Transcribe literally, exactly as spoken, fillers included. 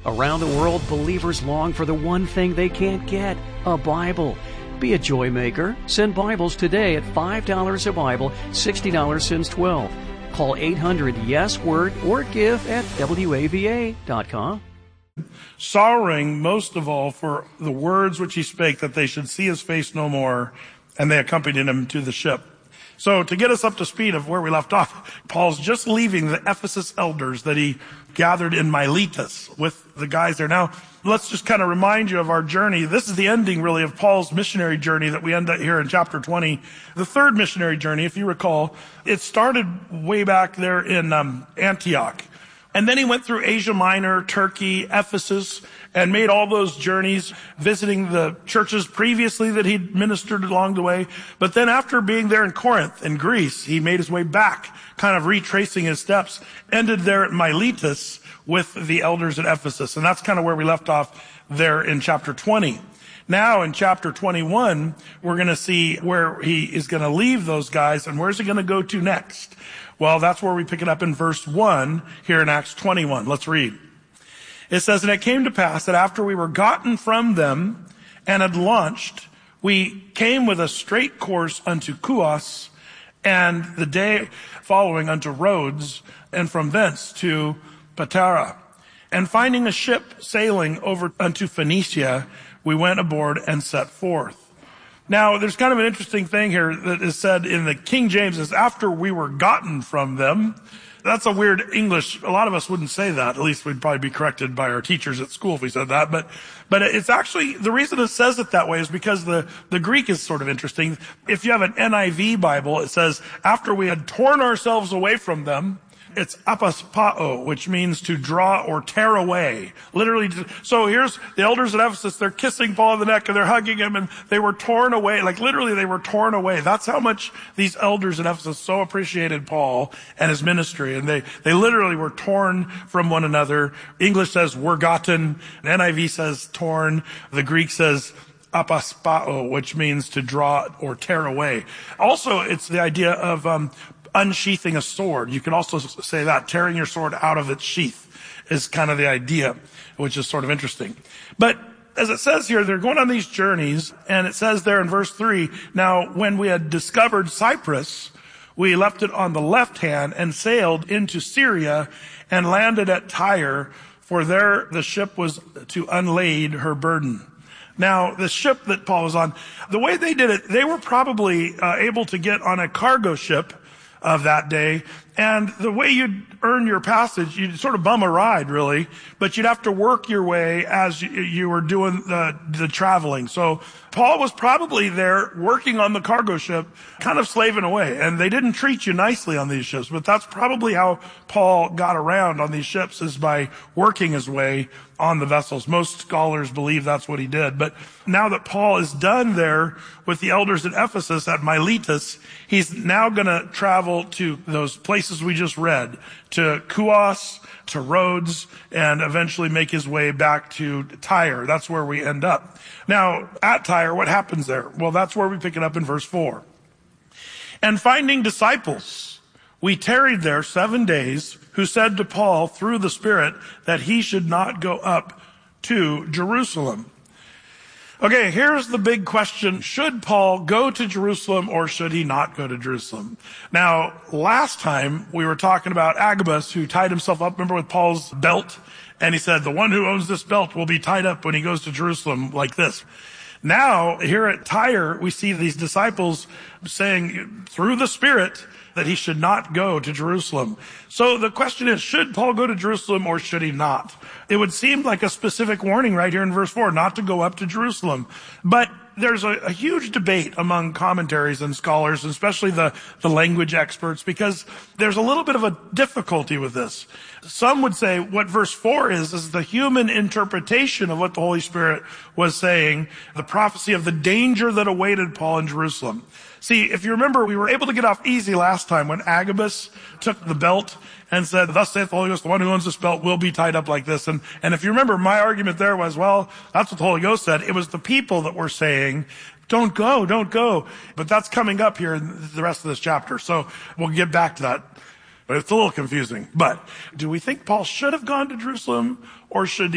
Around the world, believers long for the one thing they can't get, a Bible. Be a joy maker. Send Bibles today at five dollars a Bible, sixty dollars since twelve. Call eight hundred yes word or give at W A V A dot com. Sorrowing most of all for the words which he spake, that they should see his face no more, and they accompanied him to the ship. So to get us up to speed of where we left off, Paul's just leaving the Ephesus elders that he gathered in Miletus with the guys there. Now, let's just kind of remind you of our journey. This is the ending, really, of Paul's missionary journey that we end up here in chapter twenty. The third missionary journey, if you recall, it started way back there in um, Antioch. And then he went through Asia Minor, Turkey, Ephesus, and made all those journeys, visiting the churches previously that he'd ministered along the way. But then after being there in Corinth and Greece, he made his way back, kind of retracing his steps, ended there at Miletus with the elders at Ephesus. And that's kind of where we left off there in chapter twenty. Now in chapter twenty-one, we're going to see where he is going to leave those guys, and where's he going to go to next? Well, that's where we pick it up in verse one here in Acts twenty-one. Let's read. It says, "And it came to pass that after we were gotten from them and had launched, we came with a straight course unto Chios, and the day following unto Rhodes, and from thence to Patara. And finding a ship sailing over unto Phoenicia, we went aboard and set forth." Now, there's kind of an interesting thing here that is said in the King James is after we were gotten from them. That's a weird English. A lot of us wouldn't say that. At least we'd probably be corrected by our teachers at school if we said that. But, but it's actually, the reason it says it that way is because the, the Greek is sort of interesting. If you have an N I V Bible, it says, after we had torn ourselves away from them, it's apaspao, which means to draw or tear away. Literally. So here's the elders at Ephesus. They're kissing Paul on the neck and they're hugging him, and they were torn away. Like literally they were torn away. That's how much these elders at Ephesus so appreciated Paul and his ministry. And they, they literally were torn from one another. English says were gotten. N I V says torn. The Greek says apaspao, which means to draw or tear away. Also, it's the idea of, um, unsheathing a sword. You can also say that, tearing your sword out of its sheath is kind of the idea, which is sort of interesting. But as it says here, they're going on these journeys, and it says there in verse three, "Now when we had discovered Cyprus, we left it on the left hand and sailed into Syria and landed at Tyre, for there the ship was to unlade her burden." Now, the ship that Paul was on, the way they did it, they were probably uh, able to get on a cargo ship of that day. And the way you'd earn your passage, you'd sort of bum a ride, really, but you'd have to work your way as you, you were doing the, the traveling. So Paul was probably there working on the cargo ship, kind of slaving away. And they didn't treat you nicely on these ships, but that's probably how Paul got around on these ships, is by working his way on the vessels. Most scholars believe that's what he did. But now that Paul is done there with the elders at Ephesus at Miletus, he's now going to travel to those places we just read, to Chios, to Rhodes, and eventually make his way back to Tyre. That's where we end up. Now, at Tyre, what happens there? Well, that's where we pick it up in verse four. "And finding disciples, we tarried there seven days, who said to Paul through the Spirit that he should not go up to Jerusalem." Okay, here's the big question. Should Paul go to Jerusalem or should he not go to Jerusalem? Now, last time we were talking about Agabus, who tied himself up, remember, with Paul's belt? And he said, the one who owns this belt will be tied up when he goes to Jerusalem like this. Now, here at Tyre, we see these disciples saying through the Spirit that he should not go to Jerusalem. So the question is, should Paul go to Jerusalem or should he not? It would seem like a specific warning right here in verse four, not to go up to Jerusalem. But there's a, a huge debate among commentaries and scholars, especially the, the language experts, because there's a little bit of a difficulty with this. Some would say what verse four is, is the human interpretation of what the Holy Spirit was saying, the prophecy of the danger that awaited Paul in Jerusalem. See, if you remember, we were able to get off easy last time when Agabus took the belt and said, "Thus saith the Holy Ghost, the one who owns this belt will be tied up like this." And, and if you remember, my argument there was, well, that's what the Holy Ghost said. It was the people that were saying, don't go, don't go. But that's coming up here in the rest of this chapter. So we'll get back to that. But it's a little confusing. But do we think Paul should have gone to Jerusalem, or should he